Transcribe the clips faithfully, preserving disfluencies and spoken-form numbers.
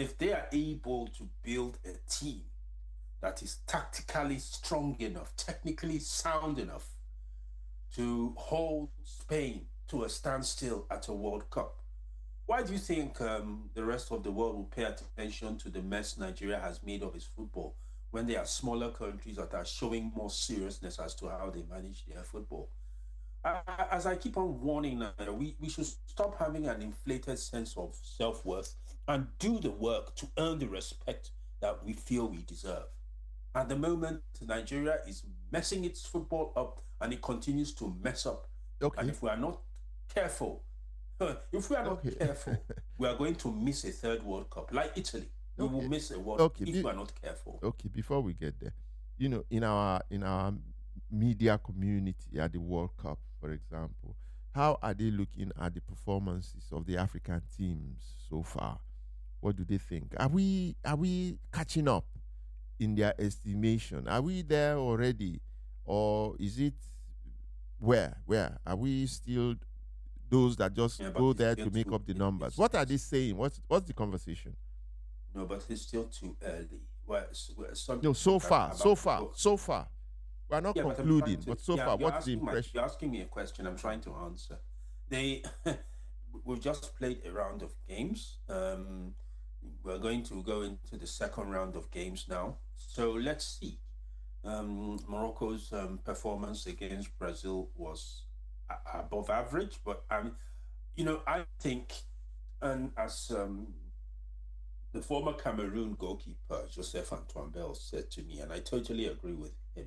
if they are able to build a team that is tactically strong enough, technically sound enough to hold Spain to a standstill at a World Cup, why do you think um, the rest of the world will pay attention to the mess Nigeria has made of its football when there are smaller countries that are showing more seriousness as to how they manage their football? I, as I keep on warning now, we, we should stop having an inflated sense of self worth and do the work to earn the respect that we feel we deserve. At the moment, Nigeria is messing its football up and it continues to mess up. And Okay. if we are not careful, if we are not Okay. careful, we are going to miss a third World Cup, like Italy. We will Okay. miss a World Cup Okay. if Be, we are not careful. okay. Before we get there, you know, in our in our media community at the World Cup, for example, how are they looking at the performances of the African teams so far? What do they think? Are we are we catching up in their estimation? Are we there already, or is it where where are we still those that just Yeah, but go it's there still to make too. up the It, numbers? it's What are they it's saying? What's what's the conversation? no, but it's still too early. Well, s- well, some No, people so can far, so about to far, go. so far. We're not Yeah, but I'm trying concluding, to. but so Yeah, far, you're what's the asking my. impression? You're asking me a question. I'm trying to answer. They, we've just played a round of games. Um, we're going to go into the second round of games now. So let's see. Um, Morocco's um, performance against Brazil was a- above average, but um, you know, I think, and as um, the former Cameroon goalkeeper Joseph Antoine Bell said to me, and I totally agree with him.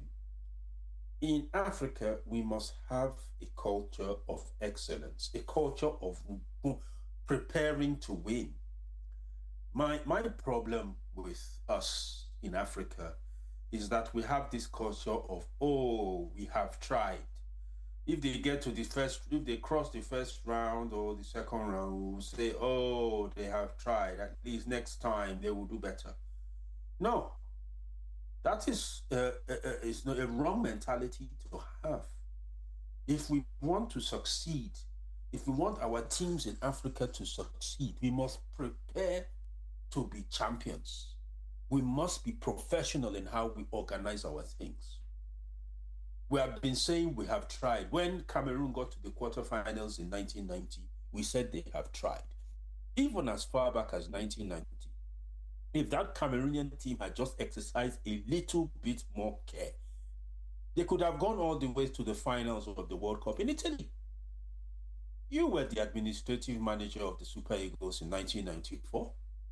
In Africa, we must have a culture of excellence, a culture of preparing to win. My my problem with us in Africa is that we have this culture of, oh, we have tried. If they get to the first, if they cross the first round or the second round, we will say, oh, they have tried. At least next time they will do better. No, that is uh, uh, uh, is not a wrong mentality to have. If we want to succeed, if we want our teams in Africa to succeed, we must prepare to be champions. We must be professional in how we organize our things. We have been saying we have tried. When Cameroon got to the quarterfinals in nineteen ninety, we said they have tried. Even as far back as nineteen ninety, if that Cameroonian team had just exercised a little bit more care, they could have gone all the way to the finals of the World Cup in Italy. You were the administrative manager of the Super Eagles in nineteen ninety-four.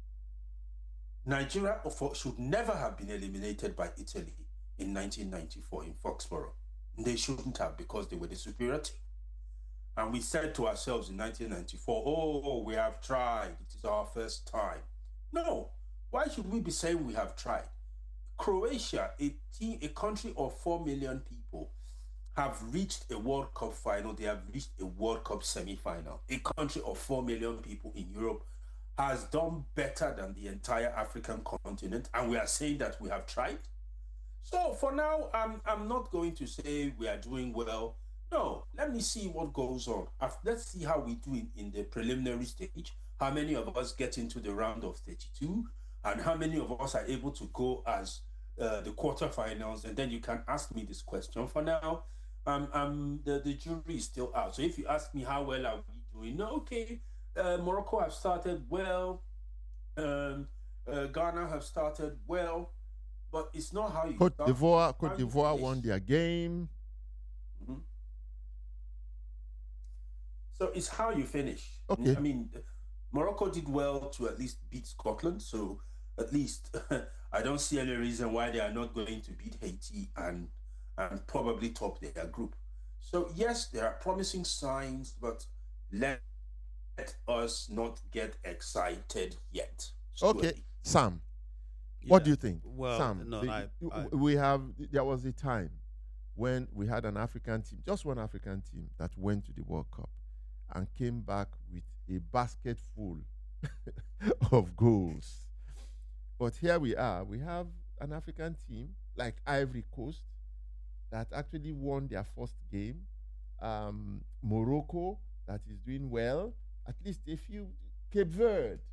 Nigeria should never have been eliminated by Italy in nineteen ninety-four in Foxborough. They shouldn't have, because they were the superior team. And we said to ourselves in nineteen ninety-four, oh, we have tried. It is our first time. No. Why should we be saying we have tried? Croatia, a team, a country of four million people, have reached a World Cup final. They have reached a World Cup semi-final. A country of four million people in Europe has done better than the entire African continent, and we are saying that we have tried. So for now, I'm I'm not going to say we are doing well. No, let me see what goes on. Let's see how we do in, in the preliminary stage. How many of us get into the round of thirty-two, and how many of us are able to go as uh, the quarterfinals, and then you can ask me this question. For now, um, um, the, the jury is still out. So if you ask me how well are we doing, no, okay, uh, Morocco have started well, um, uh, Ghana have started well, but it's not how you Cote start, d'Ivoire, it's Cote how you d'Ivoire finish. won their game. Mm-hmm. So it's how you finish. Okay. I mean, Morocco did well to at least beat Scotland. So at least I don't see any reason why they are not going to beat Haiti and and probably top their group. So yes, there are promising signs, but let us not get excited yet. Okay, Surely. Sam, what Yeah. do you think? Well, Sam, no, the, I, I, we have, there was a time when we had an African team, just one African team, that went to the World Cup and came back with a basket full of goals. But here we are, we have an African team like Ivory Coast that actually won their first game, um, Morocco that is doing well, at least a few, Cape Verde